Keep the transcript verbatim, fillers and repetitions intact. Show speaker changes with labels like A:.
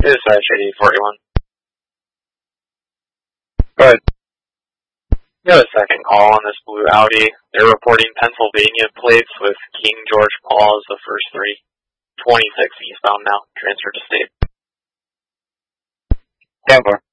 A: Dispatch eighty forty-one.
B: Go ahead.
A: We have a second call on this blue Audi. They're reporting Pennsylvania plates with King George Paul as the first three. twenty-six eastbound now. Transfer to state.
B: ten four.